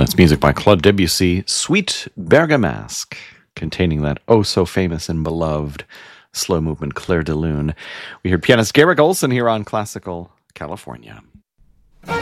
That's music by Claude Debussy, Suite Bergamasque, containing that oh-so-famous and beloved slow movement Clair de Lune. We heard pianist Garrick Olson here on Classical California.